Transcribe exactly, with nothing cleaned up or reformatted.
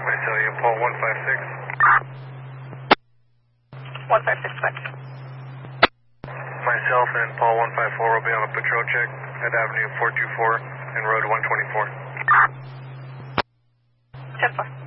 Visalia, Paul one five six. one five six, correct. Myself and Paul one five four will be on a patrol check at Avenue four two four and Road one twenty-four. ten four.